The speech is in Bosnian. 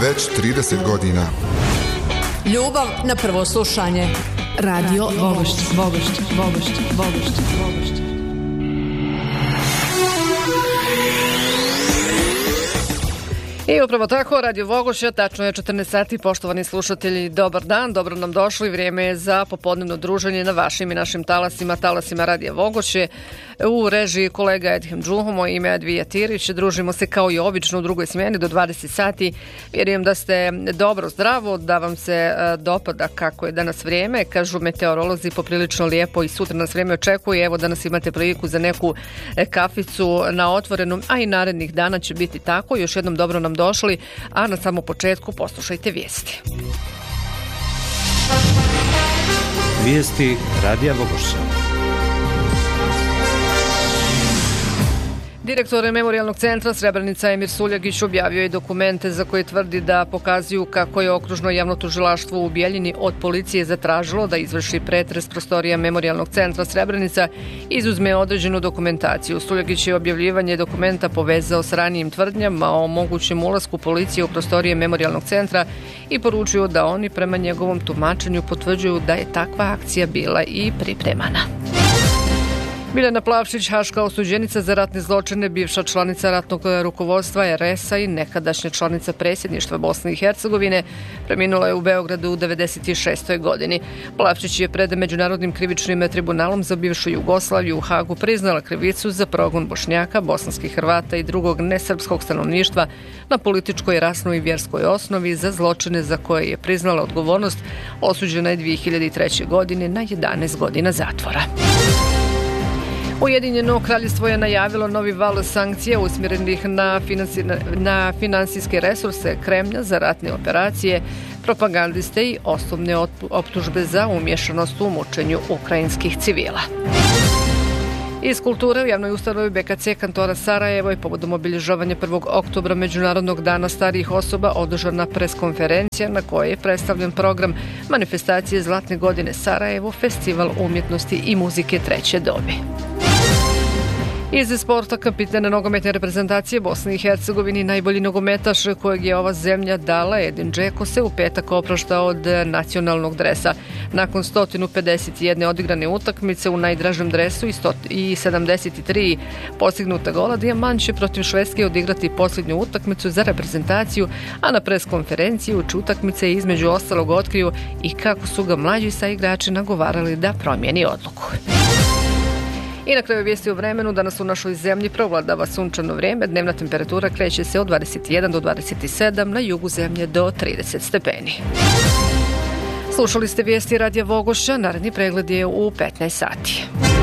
već 30 godina. Ljubav na prvo slušanje. Radio Vogošć. I upravo tako, Radio Vogošća, tačno je 14 sati, poštovani slušatelji, dobar dan, dobro nam došli, vrijeme je za popodnevno druženje na vašim i našim talasima Radio Vogošće. U režiji kolega Edhem Džuho, moje ime je Advija Tirić, družimo se kao i obično u drugoj smjeni do 20 sati. Vjerujem da ste dobro, zdravo, da vam se dopada kako je danas vrijeme, kažu meteorolozi poprilično lijepo i sutra nas vrijeme očekuje, evo danas imate priliku za neku kaficu na otvorenom, a i narednih dana će biti tako. Još jednom dobro nam došli, a na samom početku poslušajte vijesti. Vijesti Radija Vogošća. Direktor Memorijalnog centra Srebrenica Emir Suljagić objavio je dokumente za koje tvrdi da pokazuju kako je okružno javno tužilaštvo u Bijeljini od policije zatražilo da izvrši pretres prostorija Memorijalnog centra Srebrenica i izuzme određenu dokumentaciju. Suljagić je objavljivanje dokumenta povezao s ranijim tvrdnjama o mogućem ulasku policije u prostorije Memorijalnog centra i poručio da oni prema njegovom tumačenju potvrđuju da je takva akcija bila i pripremana. Biljana Plavšić, haška osuđenica za ratne zločine, bivša članica ratnog rukovodstva RS-a i nekadašnja članica predsjedništva Bosne i Hercegovine, preminula je u Beogradu u 96. godini. Plavšić je pred Međunarodnim krivičnim tribunalom za bivšu Jugoslaviju u Hagu priznala krivicu za progon Bošnjaka, bosanskih Hrvata i drugog nesrpskog stanovništva na političkoj, rasnoj i vjerskoj osnovi za zločine za koje je priznala odgovornost. Osuđena je 2003. godine na 11 godina zatvora. Ujedinjeno kraljevstvo je najavilo novi val sankcija usmjerenih na finansijske resurse Kremlja za ratne operacije, propagandiste i osobne optužbe za umješanost u mučenju ukrajinskih civila. Iz kulture u javnoj ustanovi BKC kantora Sarajevo je povodom obilježavanja 1. oktobra Međunarodnog dana starijih osoba održana preskonferencija na kojoj je predstavljen program manifestacije Zlatne godine Sarajevo, festival umjetnosti i muzike treće dobi. Iz sporta, kapitan nogometne reprezentacije Bosne i Hercegovine, najbolji nogometaš kojeg je ova zemlja dala, Edin Džeko, se u petak opraštao od nacionalnog dresa. Nakon 151 odigrane utakmice u najdražem dresu i 73 postignuta gola, Dijamant će protiv Švedske odigrati posljednju utakmicu za reprezentaciju, a na preskonferenciji uči utakmice između ostalog otkriju i kako su ga mlađi saigrači nagovarali da promijeni odluku. I na kraju vijesti o vremenu. Danas u našoj zemlji provladava sunčano vrijeme. Dnevna temperatura kreće se od 21 do 27, na jugu zemlje do 30 stepeni. Slušali ste vijesti Radija Vogošća. Naredni pregled je u 15 sati.